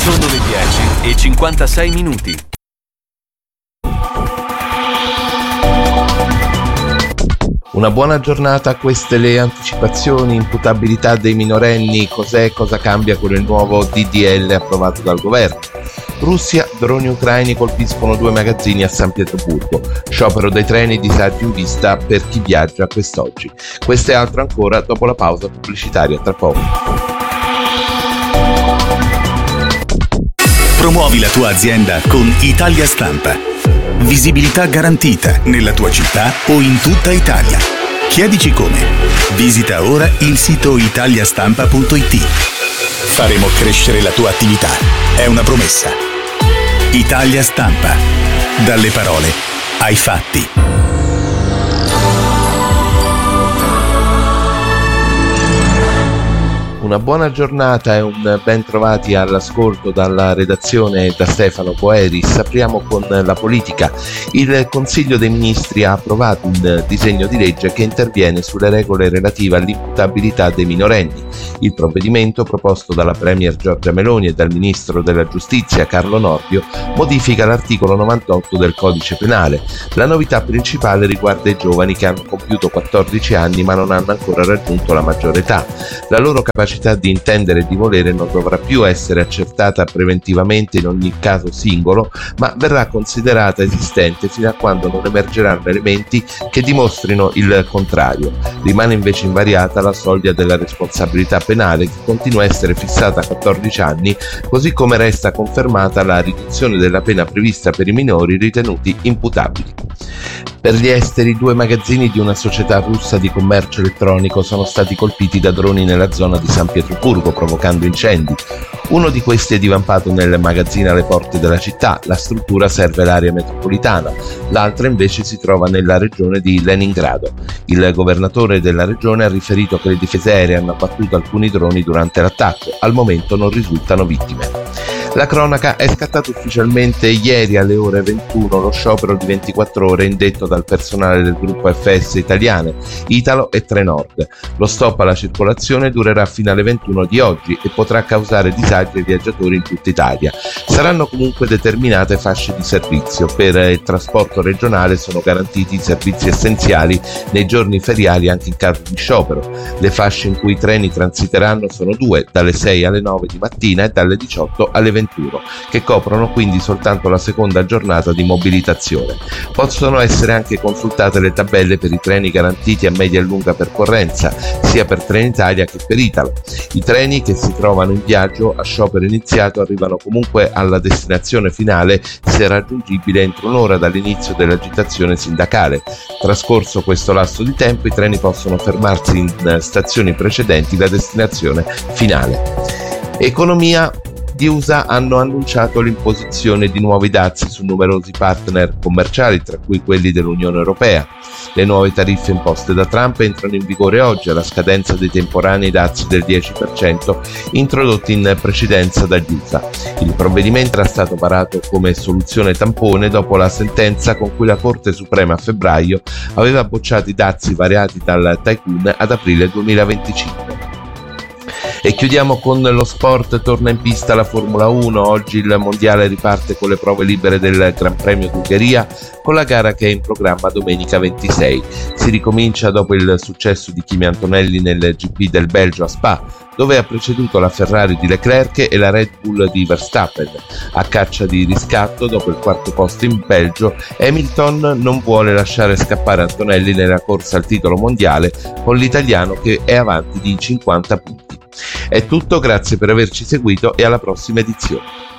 Sono le 10:56. Una buona giornata, queste le anticipazioni, imputabilità dei minorenni, cosa cambia con il nuovo DDL approvato dal governo. Russia, droni ucraini colpiscono 2 magazzini a San Pietroburgo, sciopero dei treni, disagi in vista per chi viaggia quest'oggi. Questo e altro ancora dopo la pausa pubblicitaria, tra poco. Promuovi la tua azienda con Italia Stampa. Visibilità garantita nella tua città o in tutta Italia. Chiedici come. Visita ora il sito italiastampa.it. Faremo crescere la tua attività. È una promessa. Italia Stampa. Dalle parole ai fatti. Una buona giornata e un ben trovati all'ascolto dalla redazione da Stefano Poeris. Apriamo con la politica. Il Consiglio dei Ministri ha approvato un disegno di legge che interviene sulle regole relative all'imputabilità dei minorenni. Il provvedimento, proposto dalla Premier Giorgia Meloni e dal Ministro della Giustizia Carlo Nordio, modifica l'articolo 98 del Codice Penale. La novità principale riguarda i giovani che hanno compiuto 14 anni ma non hanno ancora raggiunto la maggiore età. La loro capacità di intendere e di volere non dovrà più essere accertata preventivamente in ogni caso singolo, ma verrà considerata esistente fino a quando non emergeranno elementi che dimostrino il contrario. Rimane invece invariata la soglia della responsabilità penale, che continua a essere fissata a 14 anni, così come resta confermata la riduzione della pena prevista per i minori ritenuti imputabili. Per gli esteri, 2 magazzini di una società russa di commercio elettronico sono stati colpiti da droni nella zona di San Pietroburgo, provocando incendi. Uno di questi è divampato nel magazzino alle porte della città, la struttura serve l'area metropolitana, l'altra invece si trova nella regione di Leningrado. Il governatore della regione ha riferito che le difese aeree hanno abbattuto alcuni droni durante l'attacco, al momento non risultano vittime. La cronaca: è scattato ufficialmente ieri alle ore 21 lo sciopero di 24 ore indetto dal personale del gruppo FS Italiane, Italo e Trenord. Lo stop alla circolazione durerà fino alle 21 di oggi e potrà causare disagi ai viaggiatori in tutta Italia. Saranno comunque determinate fasce di servizio. Per il trasporto regionale sono garantiti i servizi essenziali nei giorni feriali anche in caso di sciopero. Le fasce in cui i treni transiteranno sono 2, dalle 6 alle 9 di mattina e dalle 18 alle 21, che coprono quindi soltanto la seconda giornata di mobilitazione. Possono essere anche consultate le tabelle per i treni garantiti a media e lunga percorrenza, sia per Trenitalia che per Italo. I treni che si trovano in viaggio a sciopero iniziato arrivano comunque alla destinazione finale se raggiungibile entro un'ora dall'inizio dell'agitazione sindacale. Trascorso questo lasso di tempo, i treni possono fermarsi in stazioni precedenti la destinazione finale. Economia. Gli USA hanno annunciato l'imposizione di nuovi dazi su numerosi partner commerciali, tra cui quelli dell'Unione Europea. Le nuove tariffe imposte da Trump entrano in vigore oggi, alla scadenza dei temporanei dazi del 10% introdotti in precedenza dagli USA. Il provvedimento era stato varato come soluzione tampone dopo la sentenza con cui la Corte Suprema a febbraio aveva bocciato i dazi variati dal tycoon ad aprile 2025. E chiudiamo con lo sport. Torna in pista la Formula 1, oggi il mondiale riparte con le prove libere del Gran Premio d'Ungheria, con la gara che è in programma domenica 26. Si ricomincia dopo il successo di Kimi Antonelli nel GP del Belgio a Spa, dove ha preceduto la Ferrari di Leclerc e la Red Bull di Verstappen. A caccia di riscatto dopo il 4º posto in Belgio, Hamilton non vuole lasciare scappare Antonelli nella corsa al titolo mondiale, con l'italiano che è avanti di 50 punti. È tutto, grazie per averci seguito e alla prossima edizione.